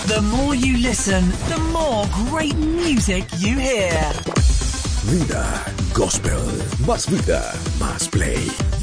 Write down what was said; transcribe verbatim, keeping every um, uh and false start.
The more you listen, the more great music you hear. Vida Gospel. Más vida, más play.